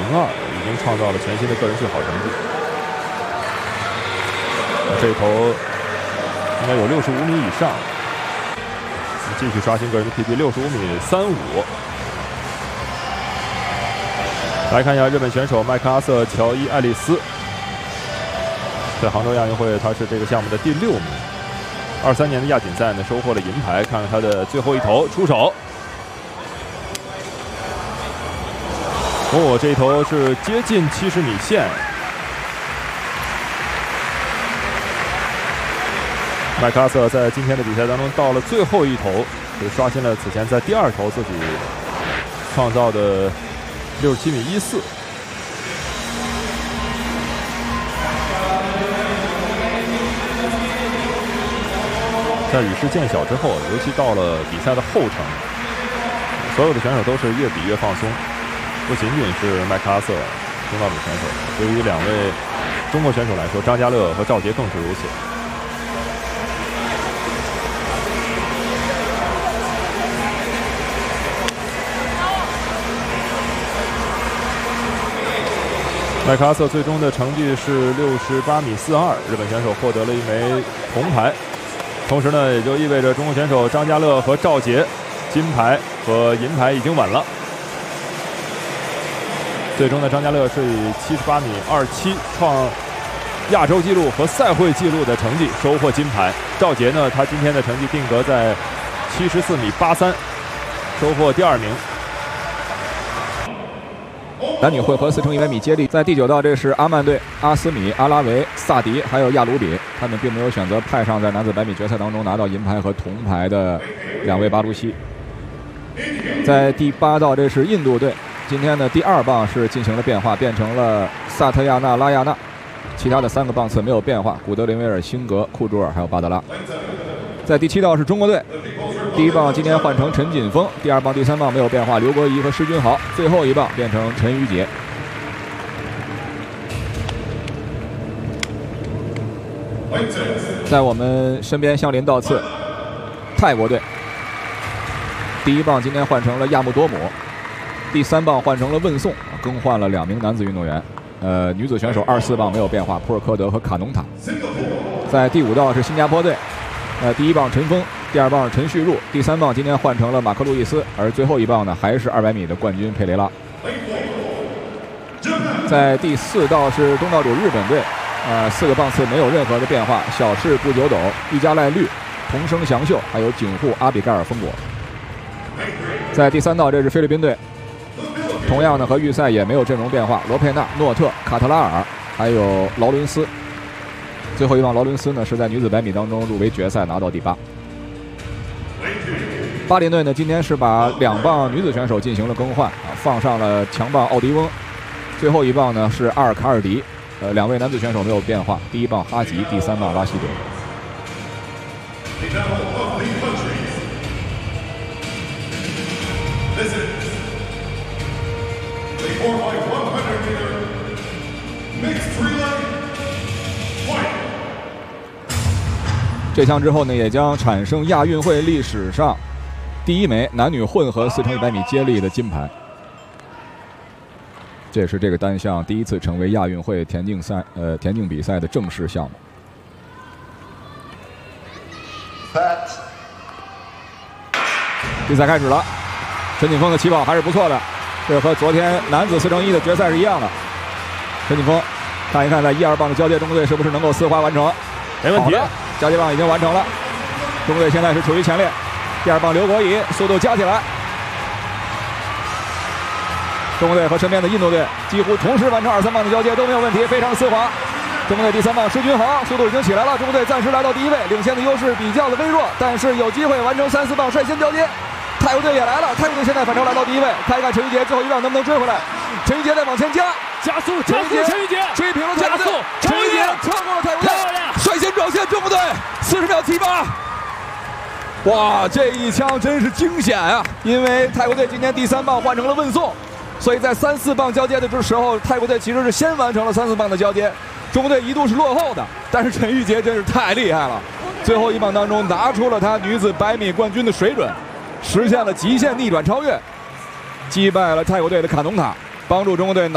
已经创造了全新的个人最好成绩。这头应该有65米以上，继续刷新个人的 PB， 65米35。来看一下日本选手麦克阿瑟·乔伊·爱丽丝，在杭州亚运会他是这个项目的第6名。23年的亚锦赛呢收获了银牌。看看他的最后一头出手。 这一头是接近70米线。麦克阿瑟在今天的比赛当中到了最后一头，就刷新了此前在第2头自己创造的67米14。在雨势渐小之后，尤其到了比赛的后程，所有的选手都是越比越放松。 不仅仅是麦克阿瑟中道比选手，对于2位中国选手来说，张家乐和赵杰更是如此。麦克阿瑟最终的成绩是68米42，日本选手获得了1枚铜牌，同时呢，也就意味着中国选手张家乐和赵杰金牌和银牌已经稳了。 最终呢，张家乐是以78米27创亚洲纪录和赛会纪录的成绩收获金牌。赵杰呢，他今天的成绩定格在74米83，收获第2名。 男女混合4乘100米接力，在第9道，这是阿曼队、阿斯米、阿拉维、萨迪还有亚鲁比，他们并没有选择派上在男子100米决赛当中拿到银牌和铜牌的2位巴鲁西。在第8道，这是印度队。 今天的第2棒是进行了变化，变成了萨特亚纳拉亚纳，其他的3个棒次没有变化。古德林维尔、辛格、库朱尔还有巴德拉。在第7道是中国队，第1棒今天换成陈锦锋，第2棒、第3棒没有变化，刘国仪和施君豪，最后1棒变成陈宇杰。在我们身边相邻倒刺，泰国队，第1棒今天换成了亚木多姆。 第3棒换成了问颂，更换了2名男子运动员。女子选手24棒没有变化，普尔科德和卡农塔。在第5道是新加坡队，第1棒陈峰，第2棒陈旭入，第3棒今天换成了马克路易斯，而最后1棒呢还是200米的冠军佩雷拉。在第4道是东道主日本队，4个棒次没有任何的变化，小士不久斗、玉加赖绿、同生祥秀，还有警护阿比盖尔风果。在第3道这是菲律宾队。 同样呢，和预赛也没有阵容变化，罗佩纳、诺特、卡特拉尔，还有劳伦斯。最后1棒劳伦斯呢是在女子100米当中入围决赛，拿到第8。巴林队呢今天是把2棒女子选手进行了更换，放上了强棒奥迪翁。最后1棒呢是阿尔卡尔迪，2位男子选手没有变化，第1棒哈吉，第3棒拉希德。 这项之后呢，也将产生亚运会历史上第1枚男女混合4乘100米接力的金牌。这也是这个单项第1次成为亚运会田径比赛的正式项目。比赛开始了，陈锦锋的起跑还是不错的，这和昨天男子4乘1的决赛是一样的。陈锦锋看一看在1、2棒的交接，中国队是不是能够丝滑完成？ 没问题。 交接棒已经完成了，中国队现在是处于前列。第2棒刘国仪速度加起来，中国队和身边的印度队几乎同时完成2、3棒的交接都没有问题，非常丝滑。中国队第3棒施君豪速度已经起来了，中国队暂时来到第1位，领先的优势比较的微弱，但是有机会完成3、4棒率先交接。泰国队也来了，泰国队现在反超来到第1位，看一看陈玉杰最后1棒能不能追回来。陈玉杰在往前加速，陈玉杰追平了泰国队，陈玉杰超过了泰国队，率先撞线，中国队40秒78。哇，这一枪真是惊险啊！因为泰国队今天第3棒换成了问颂，所以在3、4棒交接的时候，泰国队其实是先完成了3、4棒的交接，中国队一度是落后的，但是陈玉杰真是太厉害了，最后1棒当中拿出了他女子100米冠军的水准，实现了极限逆转超越，击败了泰国队的卡农塔，帮助中国队拿